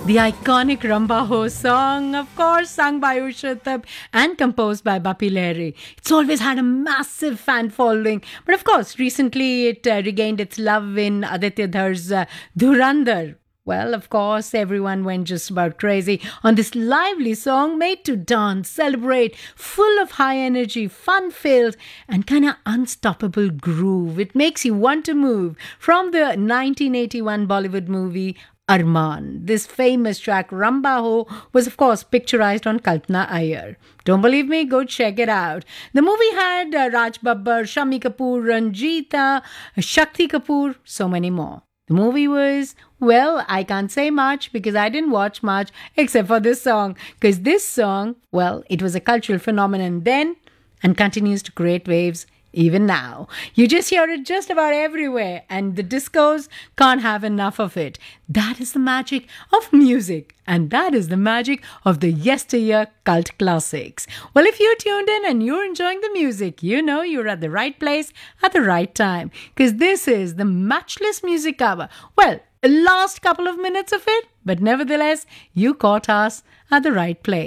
The iconic Rambaho song, of course, sung by Usha Uttab and composed by Bappi Lahiri. It's always had a massive fan following, but of course, recently it regained its love in Aditya Dhar's Dhurandhar. Well, of course, everyone went just about crazy on this lively song made to dance, celebrate, full of high energy, fun-filled, and kind of unstoppable groove. It makes you want to move. From the 1981 Bollywood movie Arman. This famous track, Rambaho, was of course picturized on Kalpana Iyer. Don't believe me? Go check it out. The movie had Raj Babbar, Shami Kapoor, Ranjita, Shakti Kapoor, so many more. The movie was, well, I can't say much because I didn't watch much except for this song. Because this song, well, it was a cultural phenomenon then and continues to create waves even now. You just hear it just about everywhere, and the discos can't have enough of it. That is the magic of music, and that is the magic of the yesteryear cult classics. Well, if you're tuned in and you're enjoying the music, you know you're at the right place at the right time, because this is the Matchless Music Hour. Well, the last couple of minutes of it, but nevertheless, you caught us at the right place.